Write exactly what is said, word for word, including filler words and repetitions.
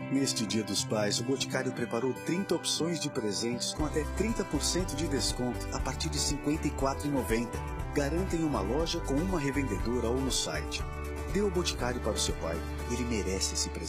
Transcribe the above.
Neste Dia dos Pais, o Boticário preparou trinta opções de presentes com até trinta por cento de desconto a partir de cinquenta e quatro reais e noventa centavos. Garanta em uma loja com uma revendedora ou no site. Dê o Boticário para o seu pai. Ele merece esse presente.